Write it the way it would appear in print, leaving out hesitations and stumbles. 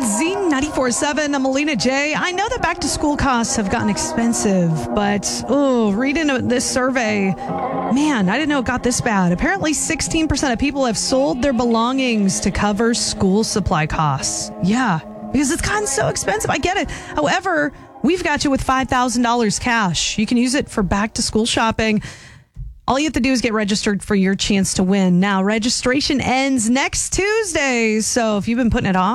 It's Z94.7. I'm Melina J. I know that back to school costs have gotten expensive, but reading this survey, man, I didn't know it got this bad. Apparently 16% of people have sold their belongings to cover school supply costs. Yeah, because it's gotten so expensive. I get it. However, we've got you with $5,000 cash. You can use it for back to school shopping. All you have to do is get registered for your chance to win. Now, registration ends next Tuesday. So if you've been putting it off,